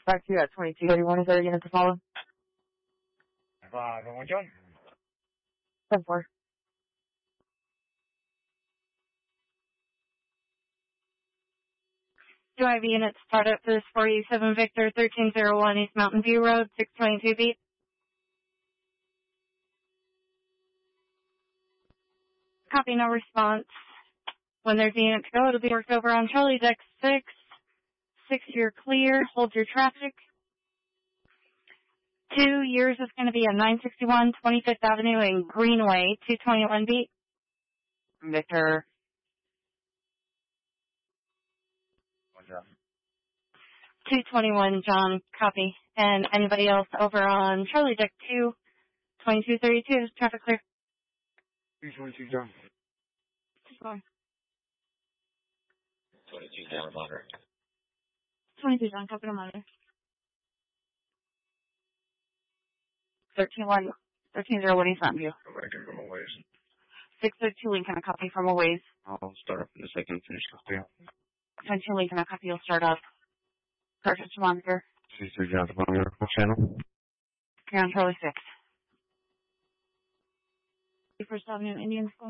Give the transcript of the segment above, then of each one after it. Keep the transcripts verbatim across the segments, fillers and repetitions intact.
Back to you at twenty-two thirty-one. Is there a unit to follow? five, one, John. ten four. Do I have a unit start up this four U seven Victor thirteen oh one East Mountain View Road, six twenty-two beat? Copy, no response. When there's a unit to go, it'll be worked over on Charlie Deck six. Six, you're clear. Hold your traffic. Two, yours is going to be a nine sixty-one twenty-fifth Avenue in Greenway, two twenty-one beat. Victor. two twenty-one, John, copy. And anybody else over on Charlie Deck two, twenty-two thirty-two, traffic clear. two twenty-two, John. twenty-two, John, monitor. twenty-two, John, copy to monitor. thirteen one, thirteen oh one East Mountain View. Come back in from a ways. six thirty-two Lincoln, a copy from a ways. I'll start up in a second and finish the deal. twenty-two Lincoln, a copy will start up. Perfect monitor. C three, John, monitor. What channel? Okay, on Charlie six. First Avenue, Indian School.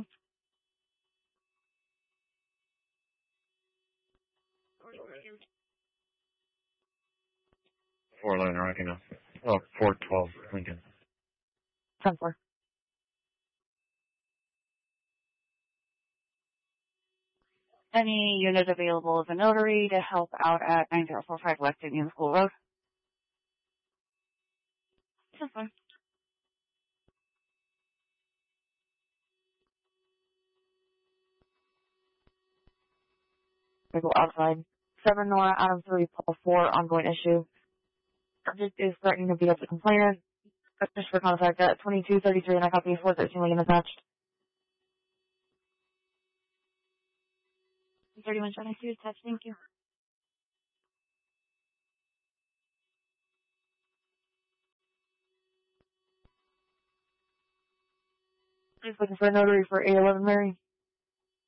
Four line rocking up. Oh, four twelve, Lincoln. ten four. Any unit available as a notary to help out at nine zero four five West Indian School Road? That's fine. We go outside. seven Nora, Adam three, Paul four, ongoing issue. Subject is threatening to beat up the complainant. Just for contact at twenty-two thirty-three, and I copy four thirteen Lincoln attached. thirty-one, John, I see attached, thank you. Just looking for a notary for eight eleven Mary.